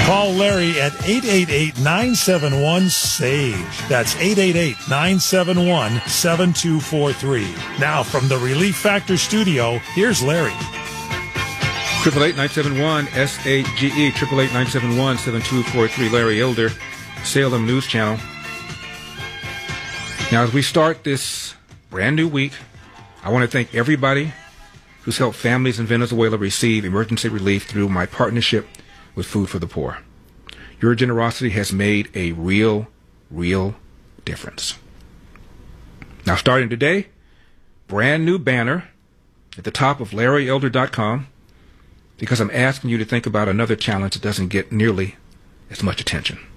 Call Larry at 888-971-SAGE. That's 888-971-7243. Now, from the Relief Factor studio, here's Larry. 888-971-SAGE, 888-971-7243. Larry Elder, Salem News Channel. Now, as we start this brand new week, I want to thank everybody who's helped families in Venezuela receive emergency relief through my partnership with Food for the Poor. Your generosity has made a real difference. Now, starting today, brand new banner at the top of LarryElder.com, because I'm asking you to think about another challenge that doesn't get nearly as much attention.